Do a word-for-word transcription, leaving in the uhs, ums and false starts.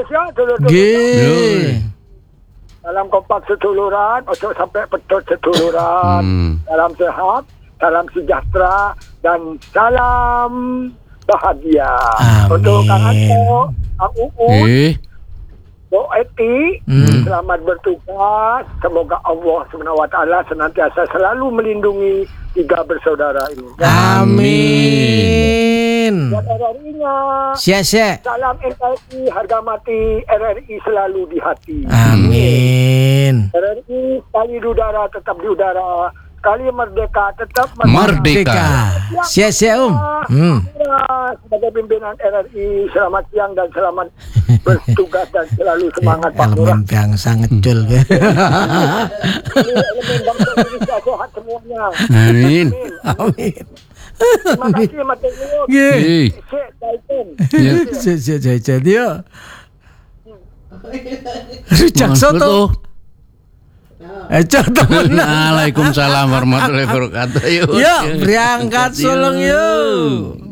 ya dulur-dulur. Nggih. Salam kompak seduluran, ojo sampai pedot seduluran. Hmm. Salam sehat, salam sejahtera, dan salam bahagia. Amin. Untuk Kang Anto, Kang Uun, Eh, Bu Eti, Hmm. selamat bertugas. Semoga Allah subhanahu wa taala senantiasa selalu melindungi tiga bersaudara ini. Amin. Dan R R I-nya, Sia-sia. salam N K R I, harga mati R R I selalu di hati. Amin. R R I sekali di udara tetap di udara, sekali merdeka tetap Merdeka. Sia-sia Om. Hmm. Ya, sebagai pimpinan R R I, selamat siang dan selamat bertugas dan selalu semangat Pak Lurah. Elemen bangsa ngecul. Elemen bangsa Indonesia sehat semuanya. Amin. Amin. Terima kasih Mas Teguh. Nggih. Eh, Cek Daiten. ya. Sia-sia dia. Rujak soto. Eh, temen. Waalaikumsalam warahmatullahi wabarakatuh. Yuk. Yuk, berangkat Solong yuk.